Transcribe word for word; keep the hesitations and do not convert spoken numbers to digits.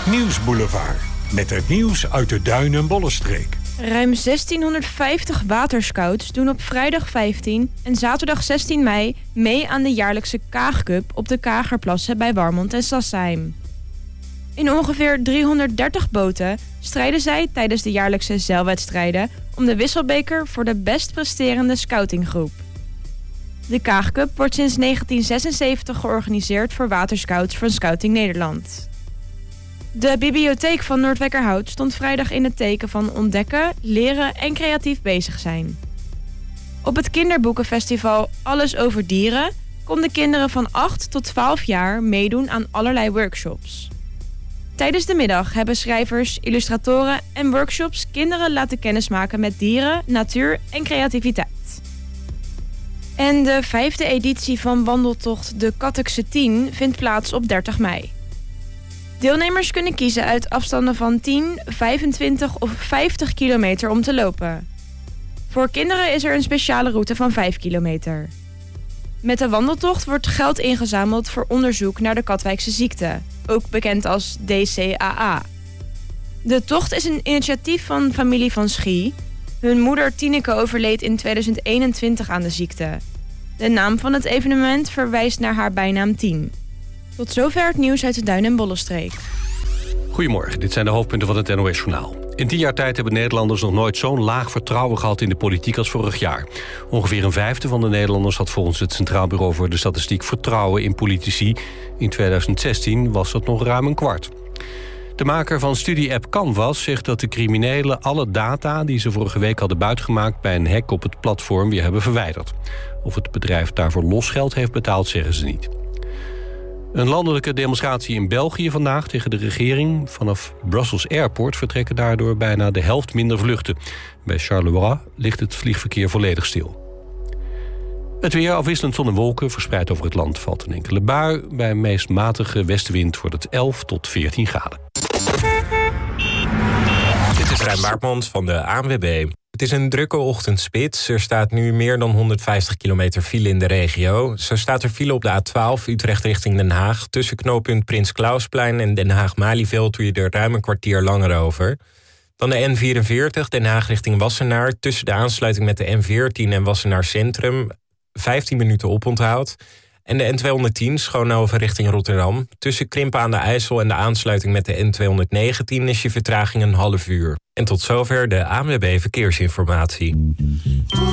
Nieuwsboulevard. Met het nieuws uit de Duin- en Bollenstreek. Ruim zestienhonderdvijftig waterscouts doen op vrijdag vijftien en zaterdag zestien mei mee aan de jaarlijkse Kaagcup op de Kagerplassen bij Warmond en Sassheim. In ongeveer driehonderddertig boten strijden zij tijdens de jaarlijkse zeilwedstrijden om de wisselbeker voor de best presterende scoutinggroep. De Kaagcup wordt sinds negentien zesenzeventig georganiseerd voor waterscouts van Scouting Nederland. De bibliotheek van Noordwijkerhout stond vrijdag in het teken van ontdekken, leren en creatief bezig zijn. Op het kinderboekenfestival Alles over Dieren konden kinderen van acht tot twaalf jaar meedoen aan allerlei workshops. Tijdens de middag hebben schrijvers, illustratoren en workshops kinderen laten kennismaken met dieren, natuur en creativiteit. En de vijfde editie van wandeltocht De Kattekse tien vindt plaats op dertig mei. Deelnemers kunnen kiezen uit afstanden van tien, vijfentwintig of vijftig kilometer om te lopen. Voor kinderen is er een speciale route van vijf kilometer. Met de wandeltocht wordt geld ingezameld voor onderzoek naar de Katwijkse ziekte, ook bekend als D C A A. De tocht is een initiatief van familie van Schie. Hun moeder Tineke overleed in tweeduizend eenentwintig aan de ziekte. De naam van het evenement verwijst naar haar bijnaam tien. Tot zover het nieuws uit de Duin- en Bollenstreek. Goedemorgen, dit zijn de hoofdpunten van het N O S-journaal. In tien jaar tijd hebben Nederlanders nog nooit zo'n laag vertrouwen gehad in de politiek als vorig jaar. Ongeveer een vijfde van de Nederlanders had volgens het Centraal Bureau voor de Statistiek vertrouwen in politici. In tweeduizend zestien was dat nog ruim een kwart. De maker van studie-app Canvas zegt dat de criminelen alle data die ze vorige week hadden buitgemaakt bij een hack op het platform weer hebben verwijderd. Of het bedrijf daarvoor losgeld heeft betaald, zeggen ze niet. Een landelijke demonstratie in België vandaag tegen de regering. Vanaf Brussels Airport vertrekken daardoor bijna de helft minder vluchten. Bij Charleroi ligt het vliegverkeer volledig stil. Het weer afwisselend zon en wolken, verspreid over het land valt een enkele bui. Bij een meest matige westenwind wordt het elf tot veertien graden. Dit is Rijn Baartmans van de A N W B. Het is een drukke ochtendspits. Er staat nu meer dan honderdvijftig kilometer file in de regio. Zo staat er file op de A twaalf Utrecht richting Den Haag. Tussen knooppunt Prins Klausplein en Den Haag-Malieveld doe je er ruim een kwartier langer over. Dan de N vierenveertig Den Haag richting Wassenaar. Tussen de aansluiting met de N veertien en Wassenaar Centrum vijftien minuten oponthoud. En de N tweehonderdtien Schoonhoven richting Rotterdam. Tussen Krimpen aan de IJssel en de aansluiting met de N tweehonderdnegentien is je vertraging een half uur. En tot zover de A N W B Verkeersinformatie.